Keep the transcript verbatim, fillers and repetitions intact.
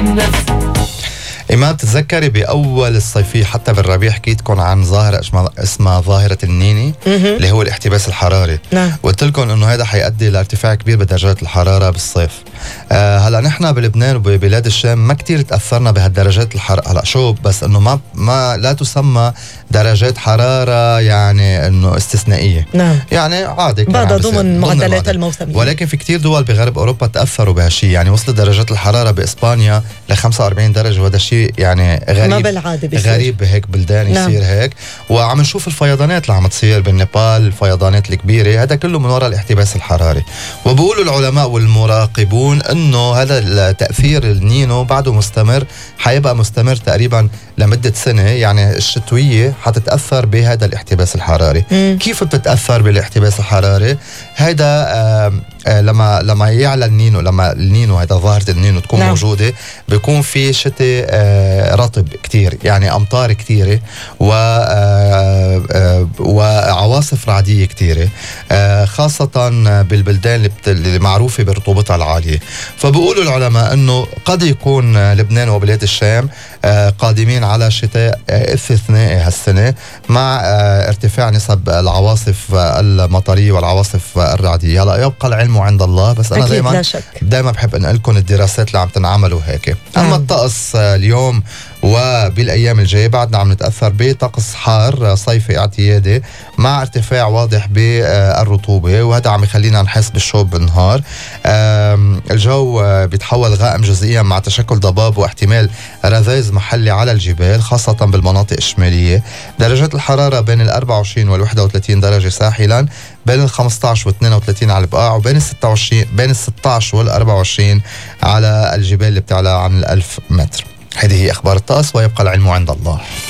إما بتتذكري بأول الصيفية حتى بالربيع حكيتكم عن ظاهرة اسمها ظاهرة النيني اللي هو الاحتباس الحراري. نعم. قلت لكم إنه هذا حيؤدي لارتفاع كبير بدرجات الحرارة بالصيف. آه هلا نحن بلبنان وببلاد الشام ما كتير تأثرنا بهالدرجات الحرارة. هلا شو بس إنه ما ما لا تسمى درجات حرارة يعني إنه استثنائية. نعم. يعني عادي بعد ضمن معدلات الموسمية. ولكن في كتير دول بغرب أوروبا تأثروا بهالشيء، يعني وصلت درجات الحرارة بإسبانيا ل خمسة وأربعين درجة، وهذا شيء يعني غريب ما بالعادة بيصير. غريب بهيك بلدان نعم. يصير هيك. وعم نشوف الفيضانات اللي عم تصير بالنيبال، الفيضانات الكبيرة، هذا كله من وراء الاحتباس الحراري. وبقولوا العلماء والمراقبون انه هذا التأثير النينو بعده مستمر، حيبقى مستمر تقريبا لمدة سنة، يعني الشتوية حتتأثر بهذا الاحتباس الحراري. مم. كيف بتتأثر بالاحتباس الحراري؟ هيدا آه آه لما لما يعلى النينو، لما النينو هيدا ظاهرة النينو تكون نعم. موجودة، بيكون في شتاء آه رطب كتير، يعني أمطار كتيرة و آه آه وعواصف رعدية كتيرة، آه خاصة بالبلدان اللي, بت... اللي معروفة برطوبتها العالية. فبقولوا العلماء أنه قد يكون لبنان وبلاد الشام آه قادمين على شتاء آه استثنائي هالسنة، مع آه ارتفاع نسب العواصف المطرية والعواصف الرعدية. هلا يبقى العلم عند الله، بس أنا دايما دايما بحب أن لكم الدراسات اللي عم تنعملوا هيك. أما الطقس اليوم وبالأيام الجاية بعدنا عم نتأثر بطقس حار صيفي اعتيادي مع ارتفاع واضح بالرطوبة، وهذا عم يخلينا نحس بالشوب بالنهار. الجو بيتحول غائم جزئيا مع تشكل ضباب واحتمال رذاذ محلي على الجبال خاصة بالمناطق الشمالية. درجات الحرارة بين ال أربعة وعشرين وال واحد وثلاثين درجة ساحلا، بين ال خمسة عشر وال اثنين وثلاثين على البقاع، وبين ال ستة وعشرين بين ال ستة عشر وال أربعة وعشرين على الجبال اللي بتعلى عن الألف متر. هذه هي أخبار الطقس، ويبقى العلم عند الله.